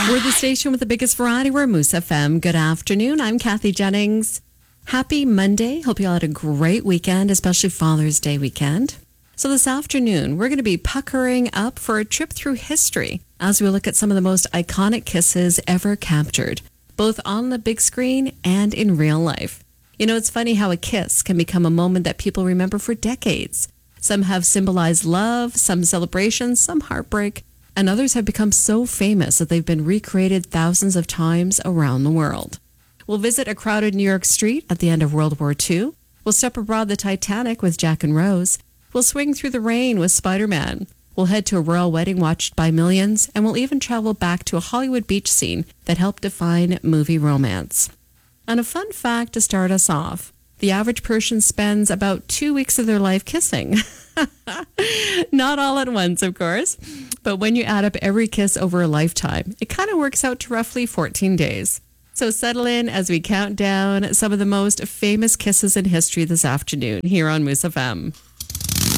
We're the station with the biggest variety. We're Moose FM. Good afternoon. I'm Kathy Jennings. Happy Monday. Hope you all had a great weekend, especially Father's Day weekend. So this afternoon, we're going to be puckering up for a trip through history as we look at some of the most iconic kisses ever captured, both on the big screen and in real life. You know, it's funny how a kiss can become a moment that people remember for decades. Some have symbolized love, some celebration, some heartbreak, and others have become so famous that they've been recreated thousands of times around the world. We'll visit a crowded New York street at the end of World War II. We'll step aboard the Titanic with Jack and Rose. We'll swing through the rain with Spider-Man. We'll head to a royal wedding watched by millions, and we'll even travel back to a Hollywood beach scene that helped define movie romance. And a fun fact to start us off, the average person spends about 2 weeks of their life kissing. Not all at once, of course, but when you add up every kiss over a lifetime, it kind of works out to roughly 14 days. So settle in as we count down some of the most famous kisses in history this afternoon here on Moose FM.